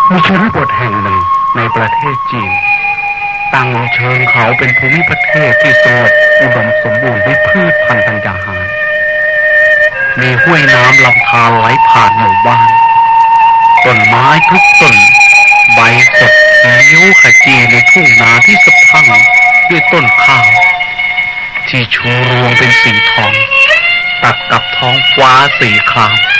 มีชนบทแห่งหนึ่งในประเทศจีนตั้งเชิงเขาเป็นภูมิประเทศที่สงบอุดมสมบูรณ์ด้วยพืชพันธุ์ธัญญาหารมีห้วยน้ำลำธารไหลผ่านหมู่บ้านต้นไม้ทุกต้นใบสดเขียวขจีในทุ่งนาที่สะพรั่งด้วยต้นข้าวที่ชูรวงเป็นสีทองตัดกับท้องฟ้าสีคราม